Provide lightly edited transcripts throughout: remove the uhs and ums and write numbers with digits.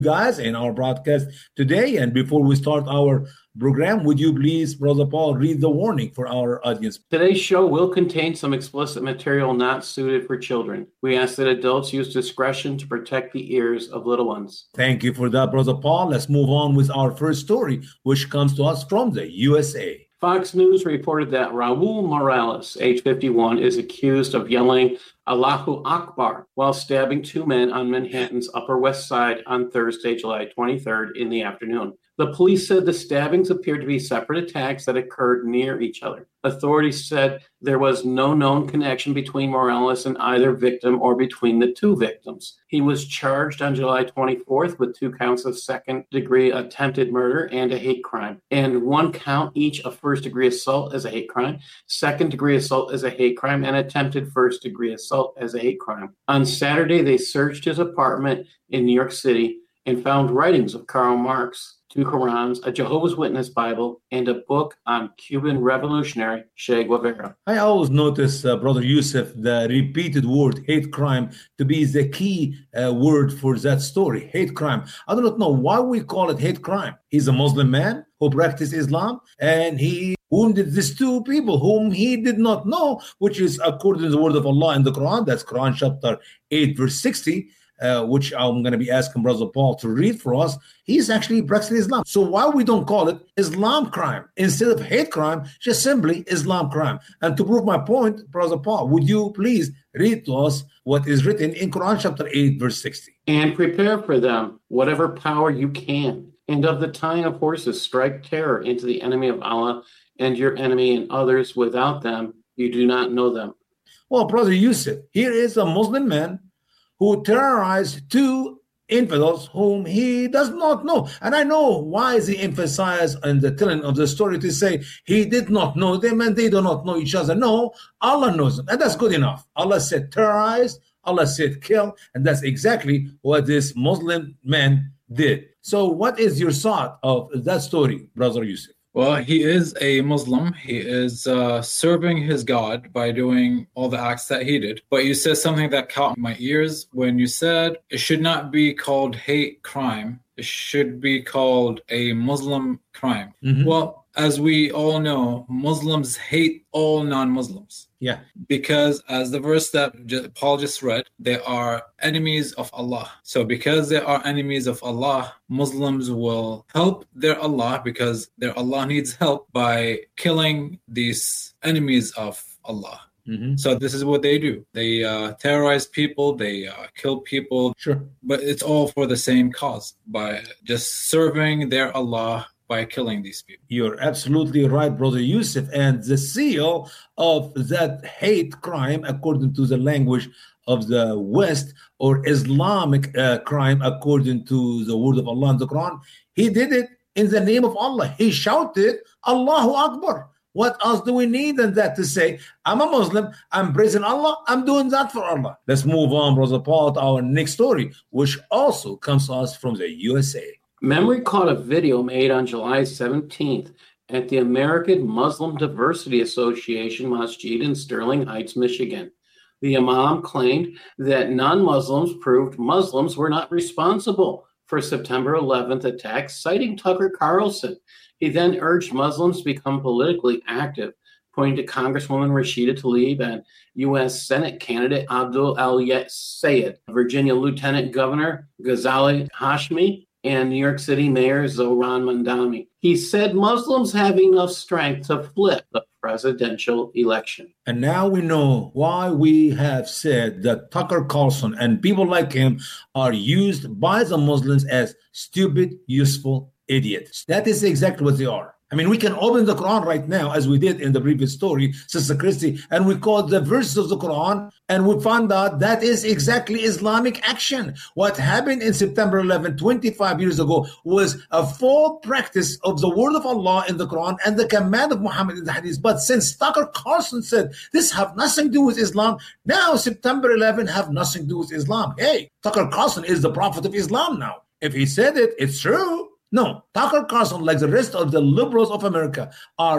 guys in our broadcast today. And before we start our program, would you please, Brother Paul, read the warning for our audience? Today's show will contain some explicit material not suited for children. We ask that adults use discretion to protect the ears of little ones. Thank you for that, Brother Paul. Let's move on with our first story, which comes to us from the USA. Fox News reported that Raul Morales, age 51, is accused of yelling Allahu Akbar while stabbing two men on Manhattan's Upper West Side on Thursday, July 23rd in the afternoon. The police said the stabbings appeared to be separate attacks that occurred near each other. Authorities said there was no known connection between Morales and either victim or between the two victims. He was charged on July 24th with 2 counts of second-degree attempted murder and a hate crime, and 1 count each of first-degree assault as a hate crime, second-degree assault as a hate crime, and attempted first-degree assault as a hate crime. On Saturday, they searched his apartment in New York City and found writings of Karl Marx, 2 Qurans, a Jehovah's Witness Bible, and a book on Cuban revolutionary Che Guevara. I always notice, Brother Yusuf, the repeated word hate crime to be the key word for that story, hate crime. I do not know why we call it hate crime. He's a Muslim man who practiced Islam, and he wounded these 2 people whom he did not know, which is according to the word of Allah in the Quran. That's Quran chapter 8, verse 60. Which I'm going to be asking Brother Paul to read for us. He's actually practicing Islam. So why we don't call it Islam crime instead of hate crime, just simply Islam crime? And to prove my point, Brother Paul, would you please read to us what is written in Quran chapter 8, verse 60? And prepare for them whatever power you can, and of the tying of horses strike terror into the enemy of Allah and your enemy and others without them. You do not know them. Well, Brother Yusuf, here is a Muslim man who terrorized 2 infidels whom he does not know. And I know why is he emphasized in the telling of the story to say he did not know them and they do not know each other. No, Allah knows them. And that's good enough. Allah said terrorize, Allah said kill, and that's exactly what this Muslim man did. So what is your thought of that story, Brother Yusuf? Well, he is a Muslim. He is serving his God by doing all the acts that he did. But you said something that caught my ears when you said it should not be called hate crime. It should be called a Muslim crime. Mm-hmm. Well, as we all know, Muslims hate all non-Muslims. Yeah. Because as the verse that Paul just read, they are enemies of Allah. So because they are enemies of Allah, Muslims will help their Allah because their Allah needs help by killing these enemies of Allah. Mm-hmm. So this is what they do. They terrorize people, they kill people. Sure. But it's all for the same cause, by just serving their Allah by killing these people. You're absolutely right, Brother Yusuf. And the seal of that hate crime, according to the language of the West, or Islamic crime, according to the word of Allah in the Quran, he did it in the name of Allah. He shouted, Allahu Akbar. What else do we need than that to say, I'm a Muslim, I'm praising Allah, I'm doing that for Allah. Let's move on, Brother Paul, to our next story, which also comes to us from the USA. Memory caught a video made on July 17th at the American Muslim Diversity Association Masjid in Sterling Heights, Michigan. The imam claimed that non-Muslims proved Muslims were not responsible for September 11th attacks, citing Tucker Carlson. He then urged Muslims to become politically active, pointing to Congresswoman Rashida Tlaib and U.S. Senate candidate Abdul El-Sayed, Virginia Lieutenant Governor Ghazali Hashmi, and New York City Mayor Zohran Mamdani. He said Muslims have enough strength to flip the presidential election. And now we know why we have said that Tucker Carlson and people like him are used by the Muslims as stupid, useful idiots. That is exactly what they are. I mean, we can open the Quran right now, as we did in the previous story, Sister Christy, and we quote the verses of the Quran, and we found out that is exactly Islamic action. What happened in September 11, 25 years ago, was a full practice of the word of Allah in the Quran and the command of Muhammad in the Hadith. But since Tucker Carlson said this have nothing to do with Islam, now September 11 have nothing to do with Islam. Hey, Tucker Carlson is the prophet of Islam now. If he said it, it's true. No, Tucker Carlson, like the rest of the liberals of America, are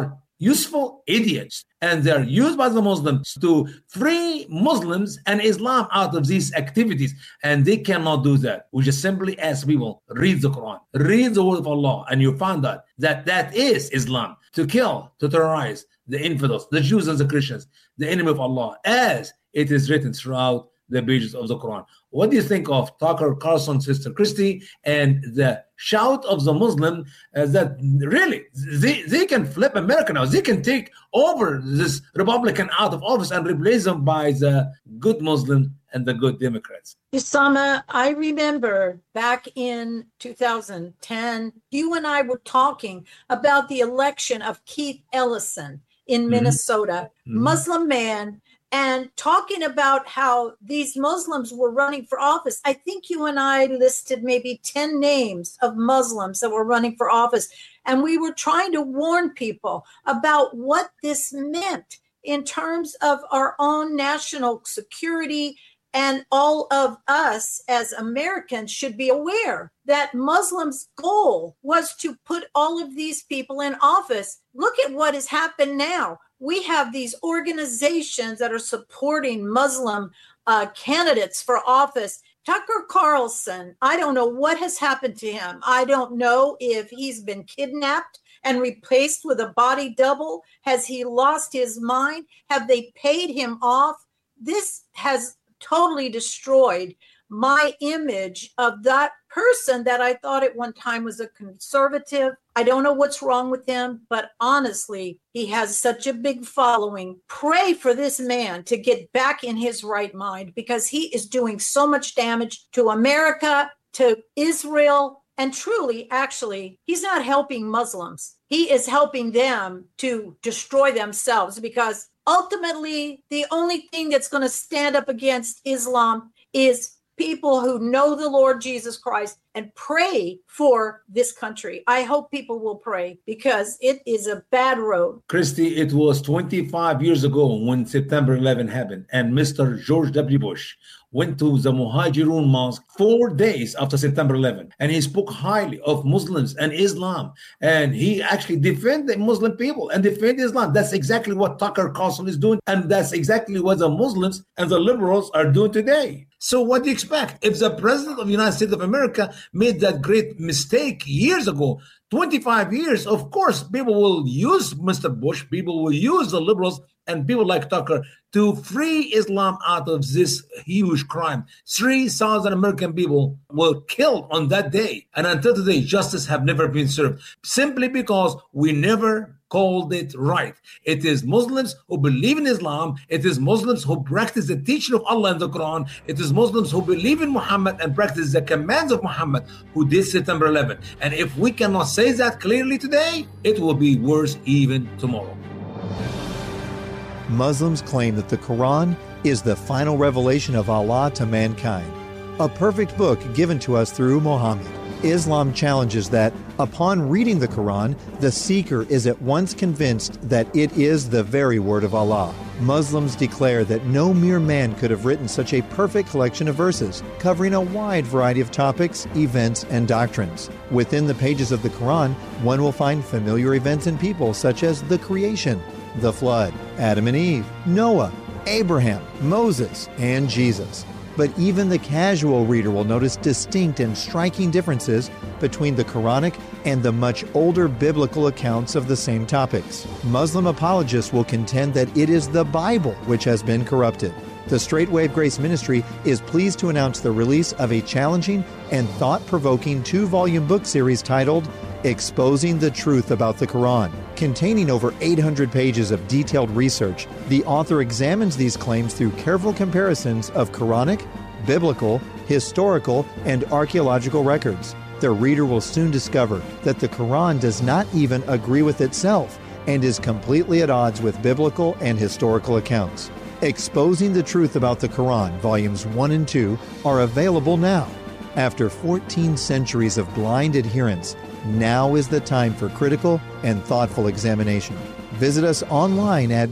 useful idiots. And they're used by the Muslims to free Muslims and Islam out of these activities. And they cannot do that. We just simply ask people, read the Quran, read the word of Allah, and you find out that that is Islam. To kill, to terrorize the infidels, the Jews and the Christians, the enemy of Allah, as it is written throughout the pages of the Quran. What do you think of Tucker Carlson, Sister Christy, and the shout of the Muslim that really they can flip America now? They can take over this Republican out of office and replace them by the good Muslim and the good Democrats. Usama, I remember back in 2010, you and I were talking about the election of Keith Ellison in Minnesota, Muslim man, and talking about how these Muslims were running for office. I think you and I listed maybe 10 names of Muslims that were running for office. And we were trying to warn people about what this meant in terms of our own national security. And all of us as Americans should be aware that Muslims' goal was to put all of these people in office. Look at what has happened now. We have these organizations that are supporting Muslim candidates for office. Tucker Carlson, I don't know what has happened to him. I don't know if he's been kidnapped and replaced with a body double. Has he lost his mind? Have they paid him off? This has totally destroyed my image of that person that I thought at one time was a conservative. I don't know what's wrong with him, but honestly, he has such a big following. Pray for this man to get back in his right mind, because he is doing so much damage to America, to Israel, and truly, actually, he's not helping Muslims. He is helping them to destroy themselves, because ultimately, the only thing that's going to stand up against Islam is people who know the Lord Jesus Christ and pray for this country. I hope people will pray, because it is a bad road. Christy, it was 25 years ago when September 11 happened, and Mr. George W. Bush went to the Muhajirun Mosque 4 days after September 11, and he spoke highly of Muslims and Islam, and he actually defended Muslim people and defended Islam. That's exactly what Tucker Carlson is doing, and that's exactly what the Muslims and the liberals are doing today. So what do you expect? If the president of the United States of America made that great mistake years ago, 25 years, of course, people will use Mr. Bush, people will use the liberals and people like Tucker to free Islam out of this huge crime. 3,000 American people were killed on that day. And until today, justice have never been served, simply because we never called it right. It is Muslims who believe in Islam. It is Muslims who practice the teaching of Allah in the Quran. It is Muslims who believe in Muhammad and practice the commands of Muhammad who did September 11. And if we cannot say that clearly today, it will be worse even tomorrow. Muslims claim that the Quran is the final revelation of Allah to mankind, a perfect book given to us through Muhammad. Islam challenges that, upon reading the Quran, the seeker is at once convinced that it is the very word of Allah. Muslims declare that no mere man could have written such a perfect collection of verses, covering a wide variety of topics, events, and doctrines. Within the pages of the Quran, one will find familiar events and people such as the creation, the flood, Adam and Eve, Noah, Abraham, Moses, and Jesus. But even the casual reader will notice distinct and striking differences between the Quranic and the much older biblical accounts of the same topics. Muslim apologists will contend that it is the Bible which has been corrupted. The Straight Wave Grace Ministry is pleased to announce the release of a challenging and thought-provoking 2-volume book series titled Exposing the Truth About the Quran. Containing over 800 pages of detailed research, the author examines these claims through careful comparisons of Quranic, biblical, historical, and archaeological records. The reader will soon discover that the Quran does not even agree with itself and is completely at odds with biblical and historical accounts. Exposing the Truth About the Quran, Volumes 1 and 2, are available now. After 14 centuries of blind adherence, now is the time for critical and thoughtful examination. Visit us online at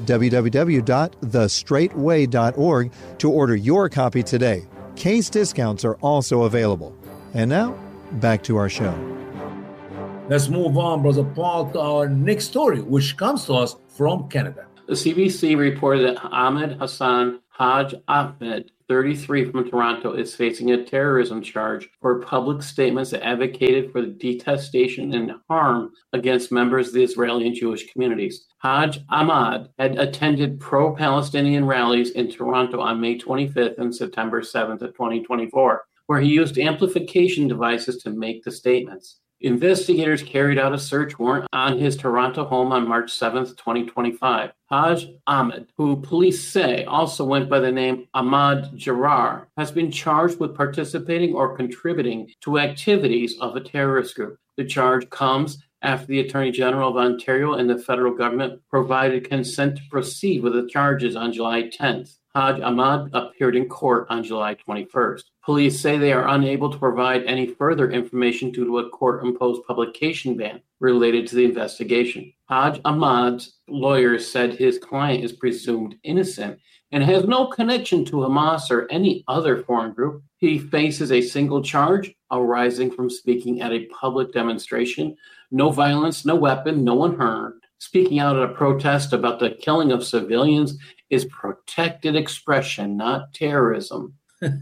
www.thestraightway.org to order your copy today. Case discounts are also available. And now, back to our show. Let's move on, Brother Paul, to our next story, which comes to us from Canada. The CBC reported that Ahmed Hassan Haj Ahmed, 33, from Toronto, is facing a terrorism charge for public statements that advocated for the detestation and harm against members of the Israeli and Jewish communities. Haj Ahmad had attended pro-Palestinian rallies in Toronto on May 25th and September 7th of 2024, where he used amplification devices to make the statements. Investigators carried out a search warrant on his Toronto home on March 7th, 2025. Haj Ahmed, who police say also went by the name Ahmad Jarar, has been charged with participating or contributing to activities of a terrorist group. The charge comes after the Attorney General of Ontario and the federal government provided consent to proceed with the charges on July 10th. Haj Ahmad appeared in court on July 21st. Police say they are unable to provide any further information due to a court-imposed publication ban related to the investigation. Haj Ahmad's lawyers said his client is presumed innocent and has no connection to Hamas or any other foreign group. He faces a single charge arising from speaking at a public demonstration. No violence, no weapon, no one hurt. Speaking out at a protest about the killing of civilians is protected expression, not terrorism.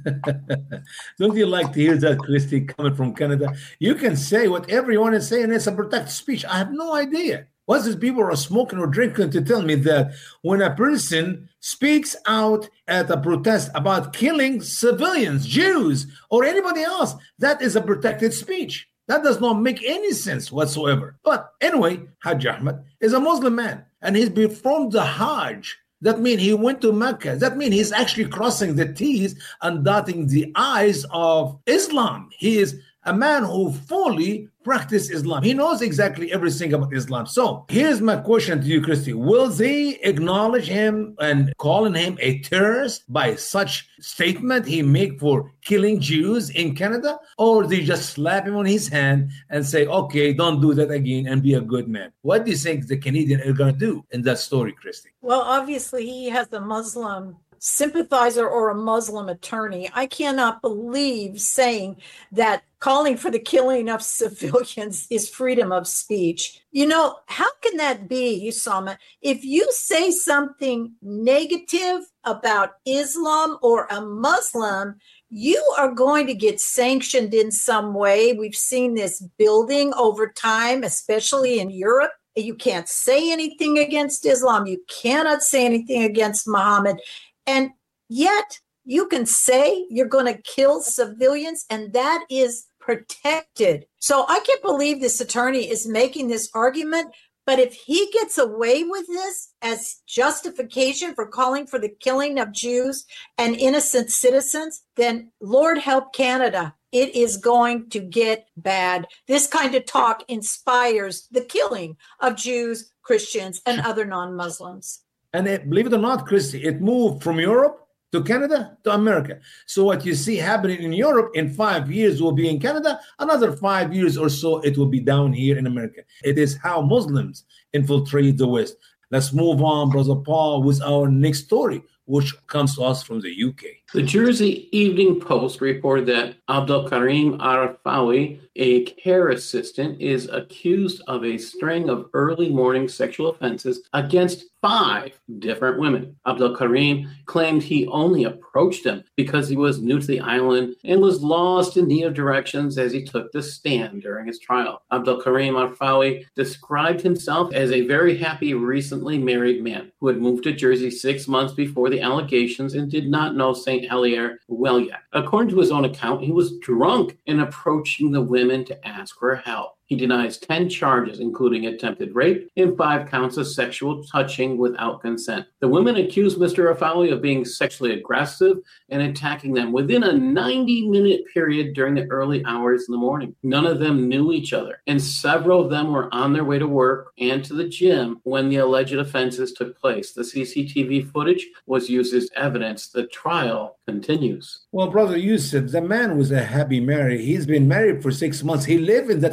Don't you like to hear that, Christy, coming from Canada? You can say whatever you want to say, and it's a protected speech. I have no idea. What's these people are smoking or drinking to tell me that when a person speaks out at a protest about killing civilians, Jews, or anybody else, that is a protected speech? That does not make any sense whatsoever. But anyway, Haj Ahmed is a Muslim man, and he's performed the Hajj. That means he went to Mecca. That means he's actually crossing the T's and dotting the I's of Islam. He is a man who fully practices Islam. He knows exactly everything about Islam. So here's my question to you, Christy. Will they acknowledge him and calling him a terrorist by such statement he make for killing Jews in Canada? Or they just slap him on his hand and say, okay, don't do that again and be a good man? What do you think the Canadians are going to do in that story, Christy? Well, obviously he has a Muslim sympathizer or a Muslim attorney. I cannot believe saying that calling for the killing of civilians is freedom of speech. You know, how can that be, Usama? If you say something negative about Islam or a Muslim, you are going to get sanctioned in some way. We've seen this building over time, especially in Europe. You can't say anything against Islam. You cannot say anything against Muhammad. And yet you can say you're going to kill civilians, and that is protected. So I can't believe this attorney is making this argument. But if he gets away with this as justification for calling for the killing of Jews and innocent citizens, then Lord help Canada. It is going to get bad. This kind of talk inspires the killing of Jews, Christians, and other non-Muslims. And believe it or not, Christy, it moved from Europe to Canada to America. So what you see happening in Europe in 5 years will be in Canada. Another 5 years or so, it will be down here in America. It is how Muslims infiltrate the West. Let's move on, Brother Paul, with our next story, which comes to us from the UK. The Jersey Evening Post reported that Abdul Karim Arafawi, a care assistant, is accused of a string of early morning sexual offenses against 5 different women. Abdul Karim claimed he only approached them because he was new to the island and was lost in need of directions as he took the stand during his trial. Abdul Karim Arafawi described himself as a very happy, recently married man who had moved to Jersey 6 months before the allegations and did not know St. Helier well yet. According to his own account, he was drunk and approaching the women to ask for help. He denies 10 charges, including attempted rape and 5 counts of sexual touching without consent. The women accused Mr. Arafawi of being sexually aggressive and attacking them within a 90-minute period during the early hours in the morning. None of them knew each other, and several of them were on their way to work and to the gym when the alleged offenses took place. The CCTV footage was used as evidence. The trial continues. Well, Brother Yusuf, the man was a happy married. He's been married for 6 months. He lived in that community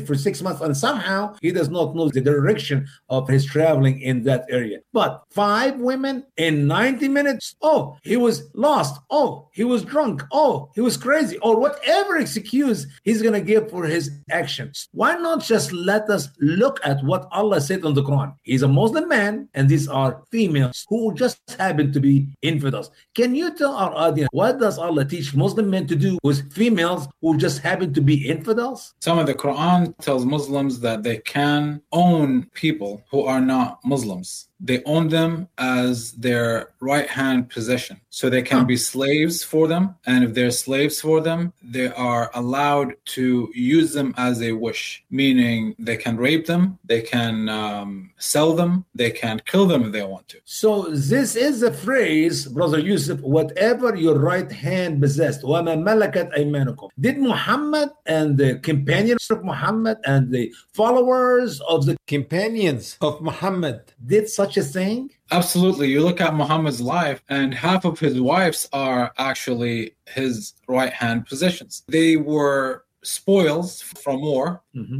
for 6 months, and somehow he does not know the direction of his traveling in that area. But 5 women in 90 minutes, oh, he was lost, oh, he was drunk, oh, he was crazy, or whatever excuse he's going to give for his actions. Why not just let us look at what Allah said in the Quran? He's a Muslim man, and these are females who just happen to be infidels. Can you tell our audience, what does Allah teach Muslim men to do with females who just happen to be infidels? Some of the Quran tells Muslims that they can own people who are not Muslims. They own them as their right-hand possession. So they can be slaves for them. And if they're slaves for them, they are allowed to use them as they wish. Meaning they can rape them, they can sell them, they can kill them if they want to. So this is a phrase, Brother Yusuf, whatever your right hand possessed. وَمَا مَلَكَتْ أَيْمَانُكُمْ. Did Muhammad and the companions of Muhammad and the followers of the companions of Muhammad did such a thing? Absolutely. You look at Muhammad's life, and half of his wives are actually his right-hand possessions. They were spoils from war,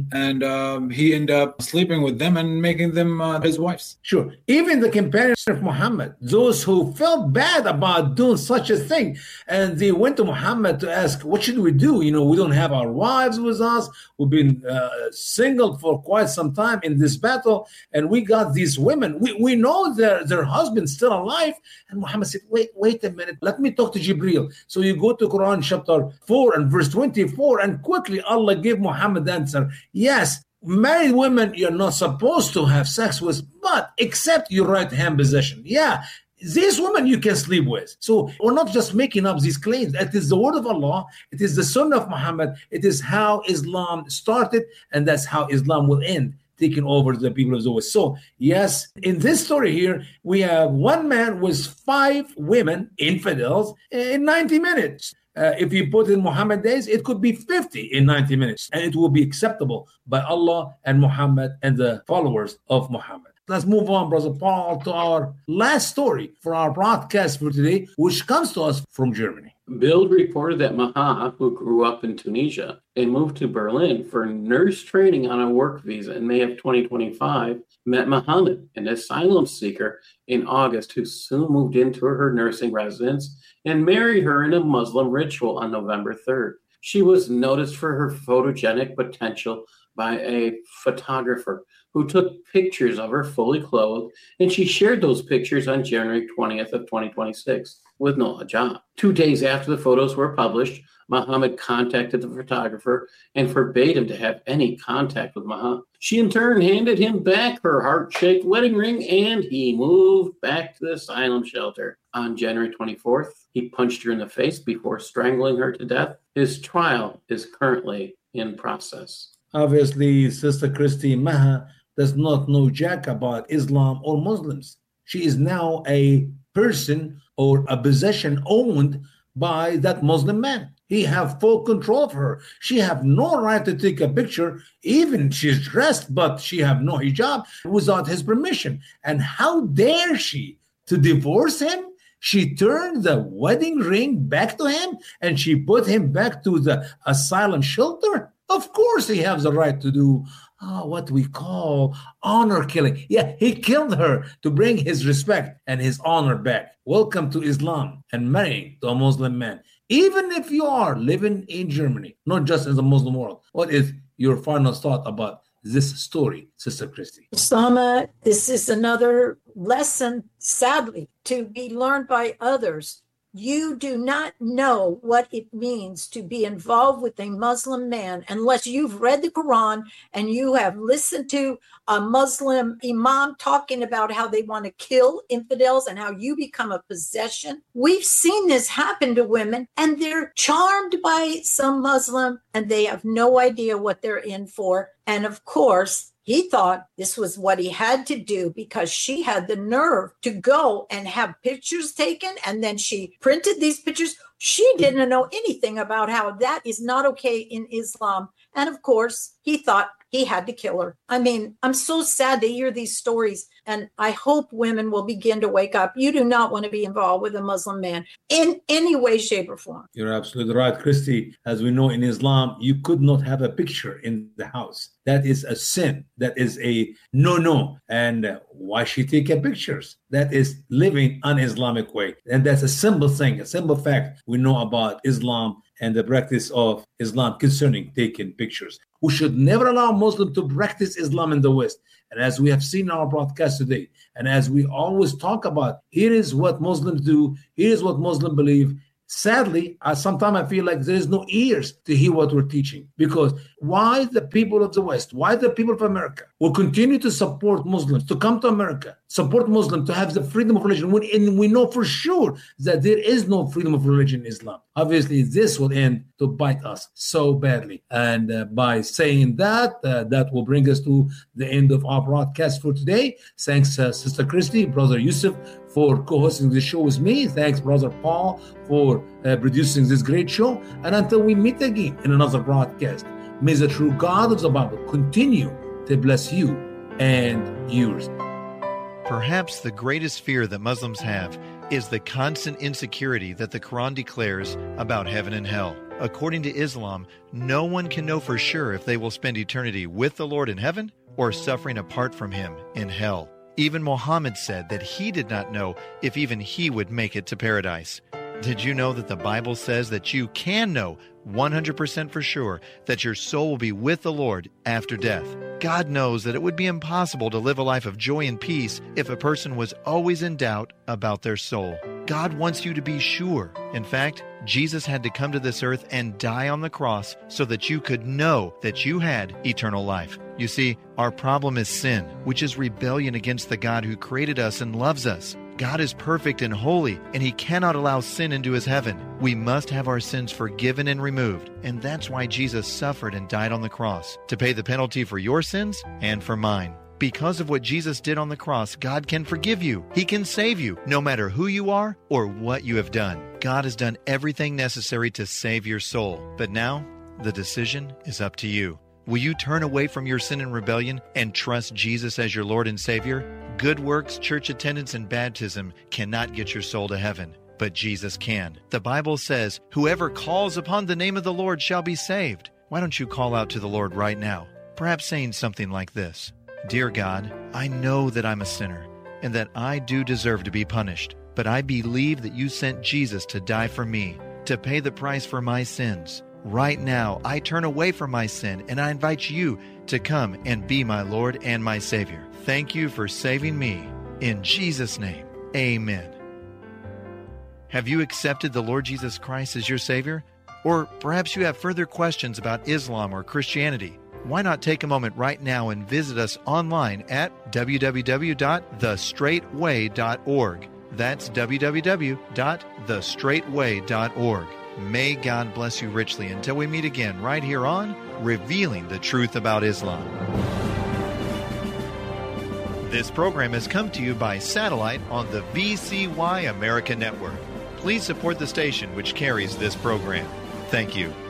and he ended up sleeping with them and making them his wives. Sure. Even the companions of Muhammad, those who felt bad about doing such a thing, and they went to Muhammad to ask, what should we do? You know, we don't have our wives with us. We've been single for quite some time in this battle, and we got these women. We know their husband's still alive. And Muhammad said, wait a minute. Let me talk to Jibreel. So you go to Quran chapter 4 and verse 24, and quickly Allah gave Muhammad the answer. Yes, married women you're not supposed to have sex with, but except your right hand possession. Yeah, these women you can sleep with. So we're not just making up these claims. It is the word of Allah. It is the sunnah of Muhammad. It is how Islam started, and that's how Islam will end, taking over the people of the West. So yes, in this story here, we have one man with 5 women, infidels, in 90 minutes. If you put in Muhammad days, it could be 50 in 90 minutes, and it will be acceptable by Allah and Muhammad and the followers of Muhammad. Let's move on, Brother Paul, to our last story for our broadcast for today, which comes to us from Germany. Bild reported that Maha, who grew up in Tunisia and moved to Berlin for nurse training on a work visa in May of 2025, met Muhammad, an asylum seeker, in August, who soon moved into her nursing residence and married her in a Muslim ritual on November 3rd. She was noticed for her photogenic potential by a photographer who took pictures of her fully clothed, and she shared those pictures on January 20th of 2026 with no hijab. 2 days after the photos were published, Muhammad contacted the photographer and forbade him to have any contact with Maha. She in turn handed him back her heart-shaped wedding ring, and he moved back to the asylum shelter. On January 24th, he punched her in the face before strangling her to death. His trial is currently in process. Obviously, Sister Christy, Maha does not know jack about Islam or Muslims. She is now a person or a possession owned by that Muslim man. He have full control of her. She have no right to take a picture, even she's dressed, but she have no hijab without his permission. And how dare she to divorce him? She turned the wedding ring back to him, and she put him back to the asylum shelter. Of course he has the right to do what we call honor killing. Yeah, he killed her to bring his respect and his honor back. Welcome to Islam and marrying to a Muslim man. Even if you are living in Germany, not just in the Muslim world. What is your final thought about this story, Sister Christy? Osama, this is another lesson, sadly, to be learned by others. You do not know what it means to be involved with a Muslim man unless you've read the Quran and you have listened to a Muslim imam talking about how they want to kill infidels and how you become a possession. We've seen this happen to women, and they're charmed by some Muslim and they have no idea what they're in for. And of course, he thought this was what he had to do because she had the nerve to go and have pictures taken, and then she printed these pictures. She didn't know anything about how that is not okay in Islam. And of course, he thought, he had to kill her. I mean, I'm so sad to hear these stories, and I hope women will begin to wake up. You do not want to be involved with a Muslim man in any way, shape, or form. You're absolutely right, Christy. As we know in Islam, you could not have a picture in the house. That is a sin. That is a no. And why she take pictures? That is living an Islamic way. And that's a simple thing, a simple fact we know about Islam and the practice of Islam concerning taking pictures. We should never allow Muslims to practice Islam in the West. And as we have seen in our broadcast today, and as we always talk about, here is what Muslims do, here is what Muslims believe. Sadly, sometimes I feel like there is no ears to hear what we're teaching. Because why the people of the West, why the people of America will continue to support Muslims to come to America, support Muslims to have the freedom of religion, and we know for sure that there is no freedom of religion in Islam. Obviously, this will end to bite us so badly. And by saying that, that will bring us to the end of our broadcast for today. Thanks, Sister Christy, Brother Yusuf, for co-hosting the show with me. Thanks, Brother Paul, for producing this great show. And until we meet again in another broadcast, may the true God of the Bible continue to bless you and yours. Perhaps the greatest fear that Muslims have is the constant insecurity that the Quran declares about heaven and hell. According to Islam, no one can know for sure if they will spend eternity with the Lord in heaven or suffering apart from him in hell. Even Muhammad said that he did not know if even he would make it to paradise. Did you know that the Bible says that you can know 100% for sure that your soul will be with the Lord after death? God knows that it would be impossible to live a life of joy and peace if a person was always in doubt about their soul. God wants you to be sure. In fact, Jesus had to come to this earth and die on the cross so that you could know that you had eternal life. You see, our problem is sin, which is rebellion against the God who created us and loves us. God is perfect and holy, and He cannot allow sin into His heaven. We must have our sins forgiven and removed, and that's why Jesus suffered and died on the cross, to pay the penalty for your sins and for mine. Because of what Jesus did on the cross, God can forgive you. He can save you, no matter who you are or what you have done. God has done everything necessary to save your soul. But now, the decision is up to you. Will you turn away from your sin and rebellion and trust Jesus as your Lord and Savior? Good works, church attendance, and baptism cannot get your soul to heaven, but Jesus can. The Bible says, "Whoever calls upon the name of the Lord shall be saved." Why don't you call out to the Lord right now? Perhaps saying something like this: Dear God, I know that I'm a sinner and that I do deserve to be punished, but I believe that you sent Jesus to die for me, to pay the price for my sins. Right now, I turn away from my sin and I invite you to come and be my Lord and my Savior. Thank you for saving me. In Jesus' name, amen. Have you accepted the Lord Jesus Christ as your Savior? Or perhaps you have further questions about Islam or Christianity. Why not take a moment right now and visit us online at www.thestraightway.org. That's www.thestraightway.org. May God bless you richly until we meet again right here on Revealing the Truth About Islam. This program has come to you by satellite on the VCY America Network. Please support the station which carries this program. Thank you.